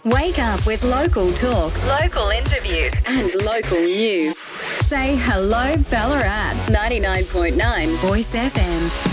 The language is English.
Wake up with local talk, local interviews, and local news. Say hello, Ballarat. 99.9 Voice FM.